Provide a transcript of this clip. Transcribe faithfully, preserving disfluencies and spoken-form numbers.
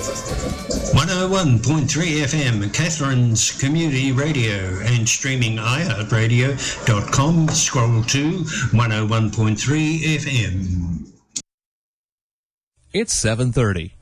one oh one point three F M, Catherine's Community Radio, and streaming i heart radio dot com. Scroll to one oh one point three F M. It's seven thirty.